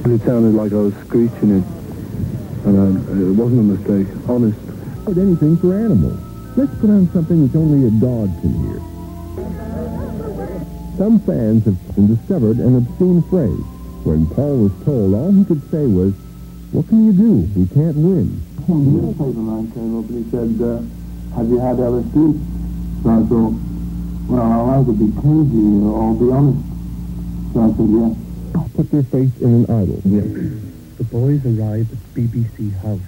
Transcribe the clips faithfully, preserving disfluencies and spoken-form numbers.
But it sounded like I was screeching it, and I, it wasn't a mistake, honest. But anything for animals. Let's put on something which only a dog can hear. Some fans have discovered an obscene phrase. When Paul was told, all he could say was, "What can you do? We can't win." The newspaperman came up and he said, uh, "Have you had L S D?" So I thought, well, I'll either be crazy or I'll be honest. So I said, yeah. Put their faith in an idol. Yeah. The boys arrive at B B C House.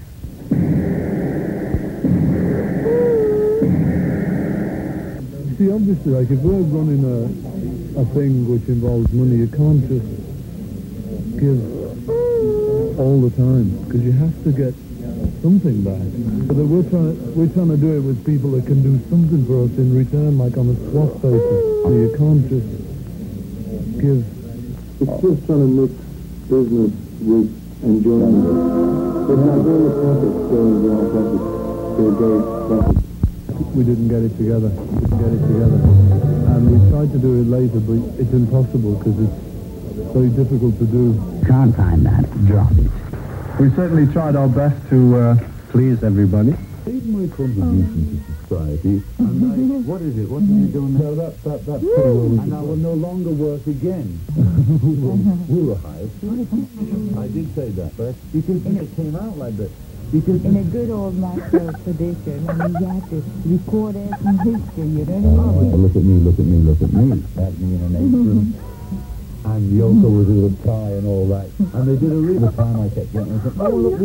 See, obviously, like, if we're running a, a thing which involves money, you can't just give all the time, because you have to get something back. But we're trying, we're trying to do it with people that can do something for us in return, like on a swap basis. So you can't just give. It's just trying to mix business with enjoyment. But now, during the profit story, we all profit. They're very profit. We didn't get it together. We didn't get it together. And we tried to do it later, but it's impossible because it's very difficult to do. Can't find that. Drop it. We certainly tried our best to uh, please everybody. Made my contribution to society, and I, what is it? What are you doing now? That, that, that's pretty well. And I will no longer work again. we, were, we were hired. I did say that, but because it came out like that. Because in a good old master tradition, I mean, you have to record it from history, you know? Oh, look at me, look at me, look at me. That's me in an apron. And Yoko was with a tie and all that. And they did a real time I kept getting. I said, oh, look.